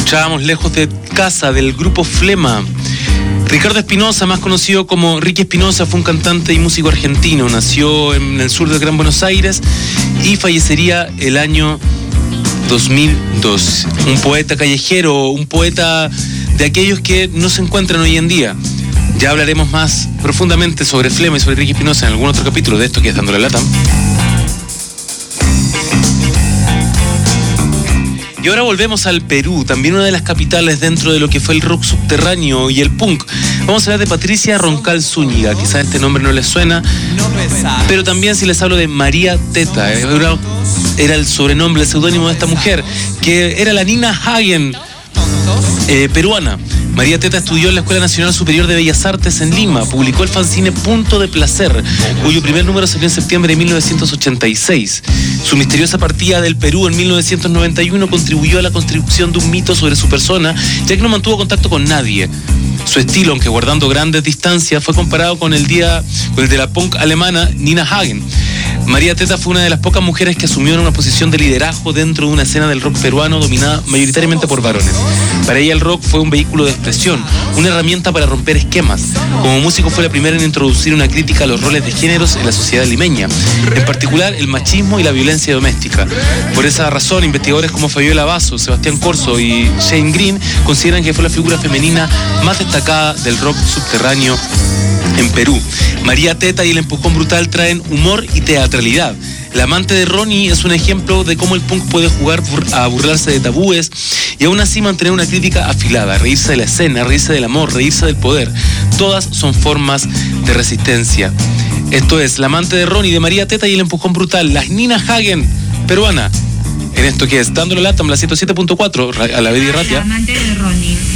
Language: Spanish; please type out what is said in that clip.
Escuchábamos Lejos de Casa del grupo Flema. Ricardo Espinosa, más conocido como Ricky Espinosa, fue un cantante y músico argentino. Nació en el sur del Gran Buenos Aires y fallecería el año 2002. Un poeta callejero, un poeta de aquellos que no se encuentran hoy en día. Ya hablaremos más profundamente sobre Flema y sobre Ricky Espinosa en algún otro capítulo de esto que es Dando la Lata. Y ahora volvemos al Perú, también una de las capitales dentro de lo que fue el rock subterráneo y el punk. Vamos a hablar de Patricia Roncal Zúñiga, quizás este nombre no les suena, pero también si les hablo de María Teta, era el sobrenombre, el seudónimo de esta mujer, que era la Nina Hagen peruana. María Teta estudió en la Escuela Nacional Superior de Bellas Artes en Lima, publicó el fanzine Punto de Placer, cuyo primer número salió en septiembre de 1986. Su misteriosa partida del Perú en 1991 contribuyó a la construcción de un mito sobre su persona, ya que no mantuvo contacto con nadie. Su estilo, aunque guardando grandes distancias, fue comparado con el de la punk alemana Nina Hagen. María Teta fue una de las pocas mujeres que asumió una posición de liderazgo dentro de una escena del rock peruano dominada mayoritariamente por varones. Para ella el rock fue un vehículo de expresión, una herramienta para romper esquemas. Como músico fue la primera en introducir una crítica a los roles de géneros en la sociedad limeña, en particular el machismo y la violencia doméstica. Por esa razón, investigadores como Fabiola Basso, Sebastián Corso y Shane Green consideran que fue la figura femenina más destacada del rock subterráneo en Perú. María Teta y el Empujón Brutal traen humor y teatralidad. La amante de Ronnie es un ejemplo de cómo el punk puede jugar a burlarse de tabúes y aún así mantener una crítica afilada, reírse de la escena, reírse del amor, reírse del poder. Todas son formas de resistencia. Esto es La amante de Ronnie de María Teta y el Empujón Brutal, las Nina Hagen peruana. En esto que es Dando la Lata, en la 107.4, a la Bedi Ratia. La amante de Ronnie.